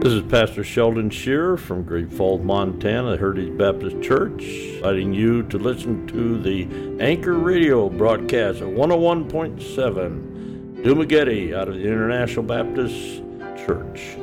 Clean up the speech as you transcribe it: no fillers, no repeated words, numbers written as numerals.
This is Pastor Sheldon Shearer from Great Falls, Montana, the Heritage Baptist Church, inviting you to listen to the Anchor Radio broadcast at 101.7 Dumagetti out of the International Baptist Church.